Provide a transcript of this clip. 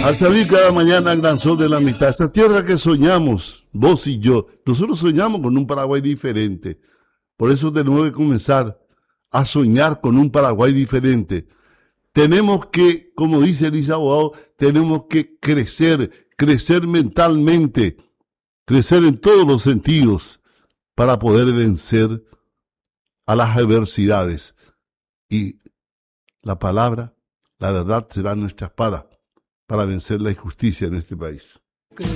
Al salir cada mañana al gran sol de la amistad, esta tierra que soñamos, vos y yo, nosotros soñamos con un Paraguay diferente. Por eso tenemos que comenzar a soñar con un Paraguay diferente. Tenemos que, como dice Elisa Abogado, tenemos que crecer mentalmente, crecer en todos los sentidos para poder vencer a las adversidades. Y la palabra, la verdad será nuestra espada para vencer la injusticia en este país.